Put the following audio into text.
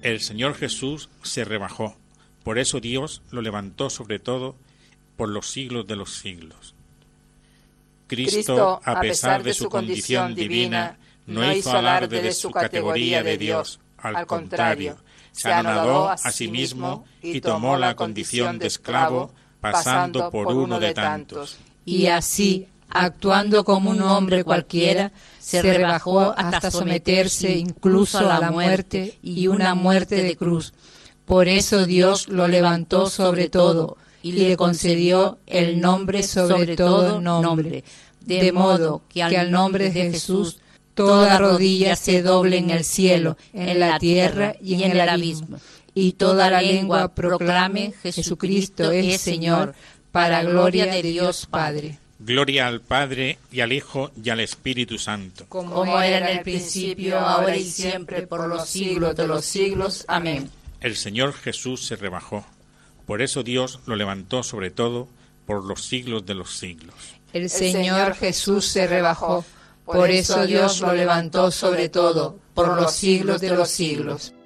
El Señor Jesús se rebajó, por eso Dios lo levantó sobre todo por los siglos de los siglos. Cristo, a pesar de su condición divina, no hizo alarde de su categoría de Dios, al contrario, se anonadó a sí mismo y tomó la condición de esclavo, pasando por uno de tantos. Y así, actuando como un hombre cualquiera, se rebajó hasta someterse incluso a la muerte y una muerte de cruz. Por eso Dios lo levantó sobre todo y le concedió el nombre sobre todo nombre, de modo que al nombre de Jesús toda rodilla se doble en el cielo, en la tierra y en el abismo, y toda la lengua proclame: Jesucristo es Señor, para gloria de Dios Padre. Gloria al Padre, y al Hijo, y al Espíritu Santo. Como era en el principio, ahora y siempre, por los siglos de los siglos. Amén. El Señor Jesús se rebajó, por eso Dios lo levantó sobre todo por los siglos de los siglos. El Señor Jesús se rebajó, por eso Dios lo levantó sobre todo por los siglos de los siglos.